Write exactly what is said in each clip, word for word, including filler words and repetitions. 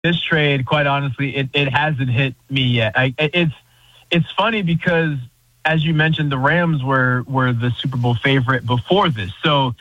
this trade, quite honestly, it, it hasn't hit me yet. I, it's it's funny because, as you mentioned, the Rams were were the Super Bowl favorite before this. So,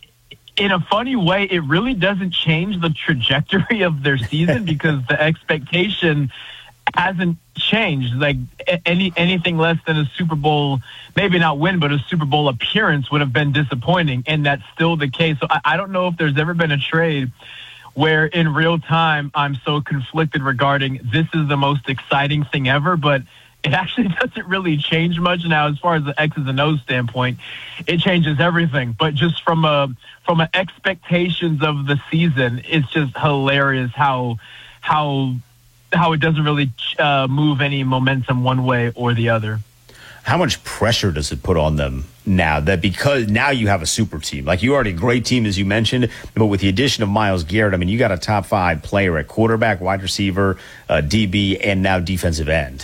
in a funny way, it really doesn't change the trajectory of their season because the expectation hasn't changed. Like any anything less than a Super Bowl, maybe not win, but a Super Bowl appearance would have been disappointing, and that's still the case. So I, I don't know if there's ever been a trade where in real time I'm so conflicted regarding this is the most exciting thing ever, but it actually doesn't really change much now as far as the X's and O's standpoint. It changes everything, but just from a from a expectations of the season, it's just hilarious how how how it doesn't really uh, move any momentum one way or the other. How much pressure does it put on them now that because now you have a super team? Like you already a great team, as you mentioned, but with the addition of Myles Garrett, I mean, you got a top five player at quarterback, wide receiver, uh, D B, and now defensive end.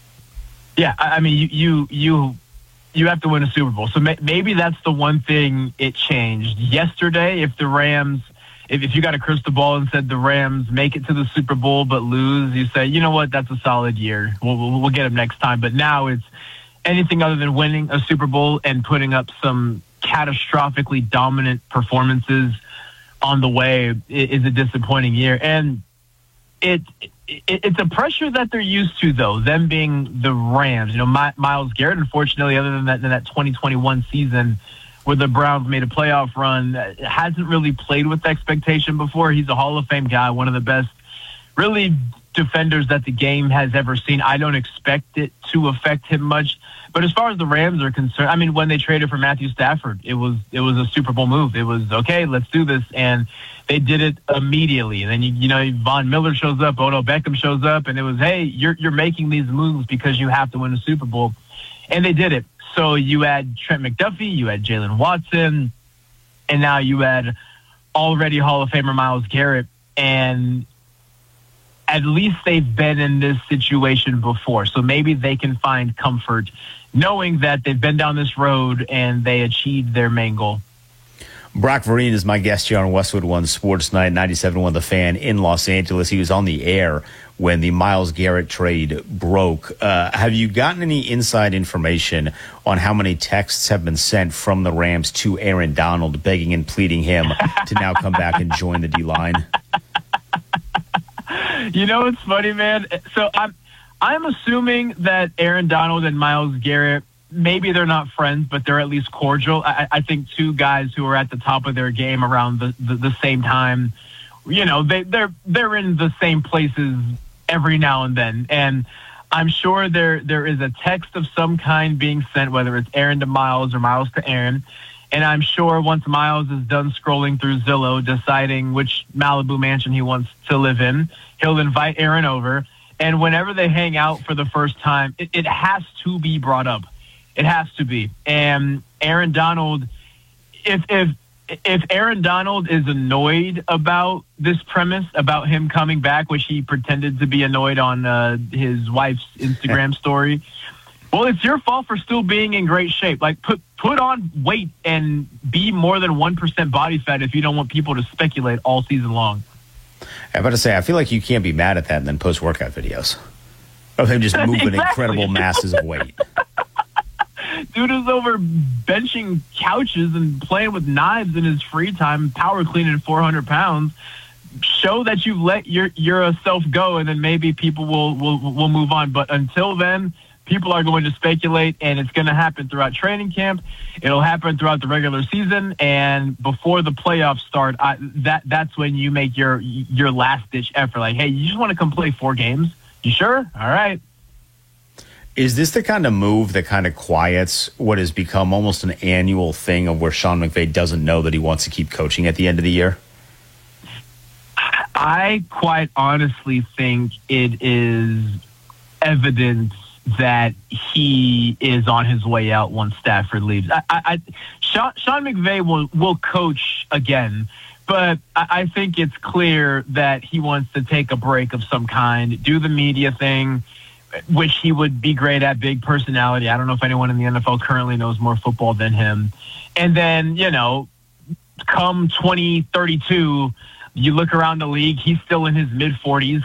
Yeah, I mean, you you you, you have to win a Super Bowl. So may, maybe that's the one thing it changed. Yesterday, if the Rams, if, if you got a crystal ball and said the Rams make it to the Super Bowl but lose, you say, you know what, that's a solid year. We'll, we'll, we'll get them next time. But now it's anything other than winning a Super Bowl and putting up some catastrophically dominant performances on the way is a disappointing year. And it, it it's a pressure that they're used to, though, them being the Rams. You know, My, Myles Garrett, unfortunately, other than that, than that twenty twenty-one season where the Browns made a playoff run, hasn't really played with expectation before. He's a Hall of Fame guy, one of the best, really, defenders that the game has ever seen. I don't expect it to affect him much. But as far as the Rams are concerned, I mean, when they traded for Matthew Stafford, it was it was a Super Bowl move. It was, okay, let's do this. And they did it immediately. And then, you, you know, Von Miller shows up, Odell Beckham shows up, and it was, hey, you're you're making these moves because you have to win a Super Bowl. And they did it. So you had Trent McDuffie, you had Jalen Watson, and now you had already Hall of Famer Myles Garrett. And at least they've been in this situation before. So maybe they can find comfort knowing that they've been down this road and they achieved their main goal. Brock Vereen is my guest here on Westwood One Sports Night, ninety-seven point one The Fan in Los Angeles. He was on the air when the Myles Garrett trade broke. Uh, have you gotten any inside information on how many texts have been sent from the Rams to Aaron Donald begging and pleading him to now come back and join the D-line? You know, it's funny, man. So I'm, I'm assuming that Aaron Donald and Myles Garrett, maybe they're not friends, but they're at least cordial. I, I think two guys who are at the top of their game around the, the, the same time, you know, they, they're they're in the same places every now and then. And I'm sure there there is a text of some kind being sent, whether it's Aaron to Myles or Myles to Aaron. And I'm sure once Myles is done scrolling through Zillow, deciding which Malibu mansion he wants to live in, he'll invite Aaron over. And whenever they hang out for the first time, it, it has to be brought up. It has to be. And Aaron Donald, if if if Aaron Donald is annoyed about this premise, about him coming back, which he pretended to be annoyed on uh, his wife's Instagram story, well, it's your fault for still being in great shape. Like, put put on weight and be more than one percent body fat if you don't want people to speculate all season long. I'm about to say, I feel like you can't be mad at that and then post workout videos of him just moving Exactly. incredible masses of weight. Dude is over benching couches and playing with knives in his free time, power cleaning four hundred pounds. Show that you let your yourself go, and then maybe people will, will, will move on. But until then, people are going to speculate, and it's going to happen throughout training camp. It'll happen throughout the regular season, and before the playoffs start, I, that that's when you make your your last-ditch effort. Like, hey, you just want to come play four games? You sure? All right. Is this the kind of move that kind of quiets what has become almost an annual thing of where Sean McVay doesn't know that he wants to keep coaching at the end of the year? I quite honestly think it is evidence that he is on his way out once Stafford leaves. I, I, I Sean, Sean McVay will, will coach again, but I, I think it's clear that he wants to take a break of some kind, do the media thing, which he would be great at, big personality. I don't know if anyone in the N F L currently knows more football than him. And then, you know, come twenty thirty-two, you look around the league, he's still in his mid forties,